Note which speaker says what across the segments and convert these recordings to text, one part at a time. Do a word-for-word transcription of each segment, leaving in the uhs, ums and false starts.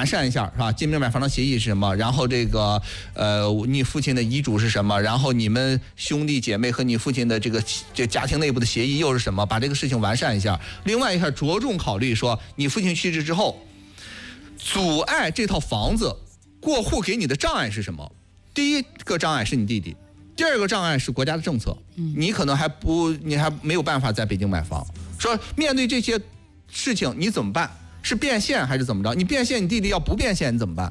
Speaker 1: 完善一下，是吧？借名买房的协议是什么？然后这个呃，你父亲的遗嘱是什么？然后你们兄弟姐妹和你父亲的这个这家庭内部的协议又是什么？把这个事情完善一下。另外一下，着重考虑说，你父亲去世之后，阻碍这套房子过户给你的障碍是什么？第一个障碍是你弟弟，第二个障碍是国家的政策。你可能还不，你还没有办法在北京买房。说面对这些事情你怎么办？是变现还是怎么着？你变现，你弟弟要不变现你怎么办？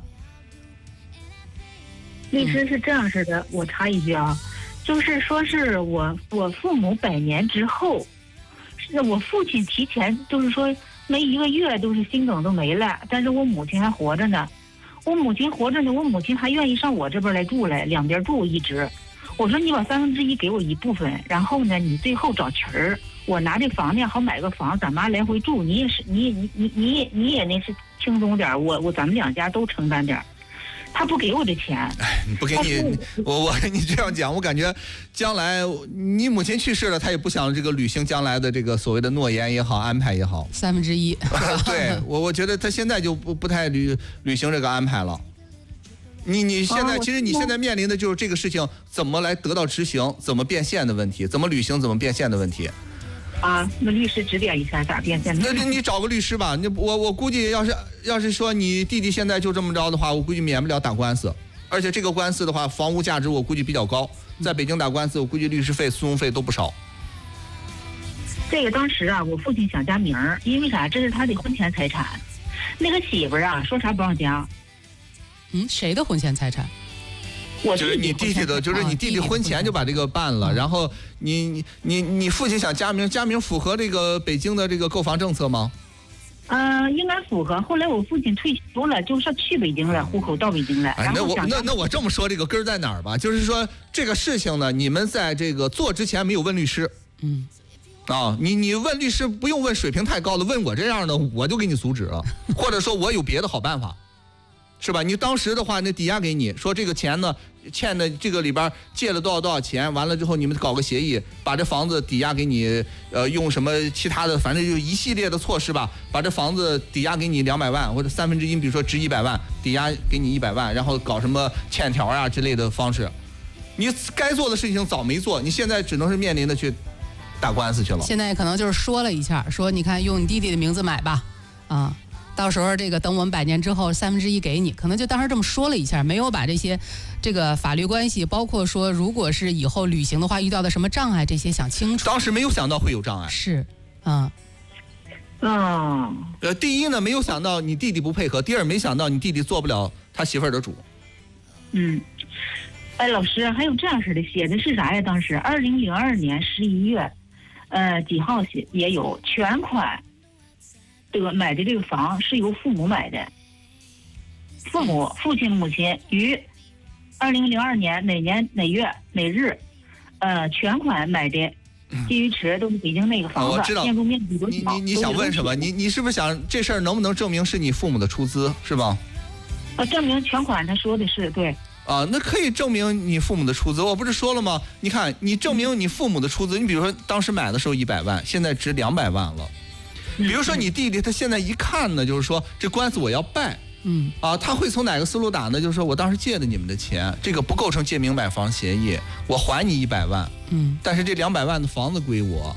Speaker 2: 律师是这样式的，我插一句啊，就是说是我我父母百年之后，是我父亲提前就是说没一个月都是心梗都没了，但是我母亲还活着呢。我母亲活着呢，我母亲还愿意上我这边来住来，两边住一直。我说你把三分之一给我一部分，然后呢你最后找群儿。我拿这房呢，好买个房，咱妈来回住，你也是，你你你你也你也那是轻松点，我我咱们两家都承担点。他不给我这钱，
Speaker 1: 哎，你不给你，我我跟你这样讲，我感觉将来你母亲去世了，他也不想这个履行将来的这个所谓的诺言也好，安排也好，
Speaker 3: 三分之一。
Speaker 1: 对我，我觉得他现在就不不太履履行这个安排了。你你现在、哦、其实你现在面临的就是这个事情怎么来得到执行，怎么变现的问题，怎么履行，怎么变现的问题。
Speaker 2: 啊，那律师指点一下咋变现的？
Speaker 1: 那你找个律师吧。你我我估计要是要是说你弟弟现在就这么着的话，我估计免不了打官司。而且这个官司的话，房屋价值我估计比较高，在北京打官司，我估计律师费、诉讼费都不少。
Speaker 2: 这个当时啊，我父亲想加名儿，因为啥？这是他的婚前财产。那个媳妇儿啊，说啥不让加。
Speaker 3: 嗯，谁的婚前财产？
Speaker 1: 就是你弟弟的，就是你弟弟婚前就把这个办了，然后你你你你父亲想加名，加名符合这个北京的这个购房政策吗？
Speaker 2: 嗯、呃，应该符合。后来我父亲退休了，就是去北京了，户口到北京了。
Speaker 1: 哎，那我那那我这么说，这个根儿在哪儿吧？就是说这个事情呢，你们在这个做之前没有问律师。
Speaker 3: 嗯。
Speaker 1: 啊，你你问律师不用问水平太高的，问我这样的我就给你阻止了，或者说我有别的好办法。是吧？你当时的话，那抵押给你说这个钱呢，欠的这个里边借了多少多少钱，完了之后你们搞个协议，把这房子抵押给你，呃，用什么其他的，反正就一系列的措施吧，把这房子抵押给你两百万或者三分之一，比如说值一百万，抵押给你一百万，然后搞什么欠条啊之类的方式。你该做的事情早没做，你现在只能是面临的去打官司去了。
Speaker 3: 现在可能就是说了一下，说你看用你弟弟的名字买吧，啊。到时候这个等我们百年之后三分之一给你，可能就当时这么说了一下，没有把这些这个法律关系，包括说如果是以后履行的话遇到的什么障碍这些想清楚。
Speaker 1: 当时没有想到会有障碍。
Speaker 3: 是，啊，
Speaker 2: 嗯，
Speaker 1: 呃，第一呢没有想到你弟弟不配合，第二没想到你弟弟做不了他媳妇儿的主。
Speaker 2: 嗯，哎，老师还有这样式的，写的是啥呀？当时二零零二年十一月，呃几号写也有全款。的买的这个房是由父母买的，父母父亲母亲于二零零二年哪年哪月哪日，呃，全款买的金鱼池，都是北京那个房子，
Speaker 1: 我知道
Speaker 2: 建筑面积多
Speaker 1: 少？你你你想问什么？你你是不是想这事儿能不能证明是你父母的出资，是吧？
Speaker 2: 呃，证明全款，他说的是对。
Speaker 1: 啊，那可以证明你父母的出资。我不是说了吗？你看，你证明你父母的出资，你比如说当时买的时候一百万，现在值两百万了。比如说你弟弟他现在一看呢，就是说这官司我要败，
Speaker 3: 嗯
Speaker 1: 啊，他会从哪个思路打呢？就是说我当时借的你们的钱，这个不构成借名买房协议，我还你一百万，
Speaker 3: 嗯，
Speaker 1: 但是这两百万的房子归我，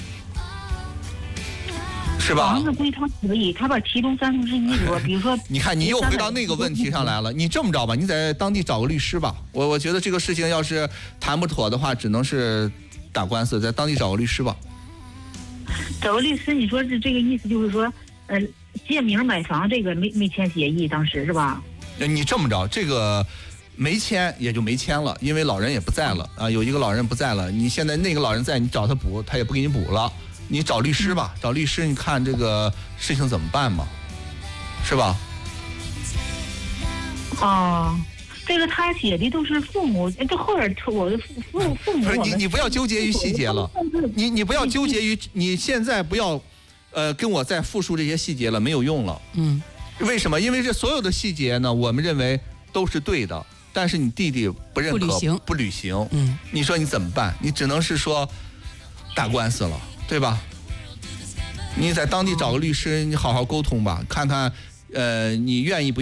Speaker 1: 是吧？
Speaker 2: 房子归他可以，他把其中三分之一额，比如说，
Speaker 1: 你看你又回到那个问题上来了。你这么着吧，你在当地找个律师吧。我我觉得这个事情要是谈不妥的话，只能是打官司，在当地找个律师吧。
Speaker 2: 找个律师，你说是这个意思，就是说，呃，借名买房这个没没签协议，当时是吧？
Speaker 1: 你这么着，这个没签也就没签了，因为老人也不在了啊，有一个老人不在了，你现在那个老人在，你找他补，他也不给你补了，你找律师吧，找律师，你看这个事情怎么办嘛，是吧？
Speaker 2: 哦。这个他写的都是父母，这后边我的父父父母。
Speaker 1: 不是你，你不要纠结于细节了，你你不要纠结于，你现在不要，呃，跟我再复述这些细节了，没有用了。
Speaker 3: 嗯，
Speaker 1: 为什么？因为这所有的细节呢，我们认为都是对的，但是你弟弟不认可，
Speaker 3: 不履行，
Speaker 1: 不履行。
Speaker 3: 嗯，
Speaker 1: 你说你怎么办？你只能是说打官司了，对吧？你在当地找个律师，你好好沟通吧，看看，呃，你愿意不？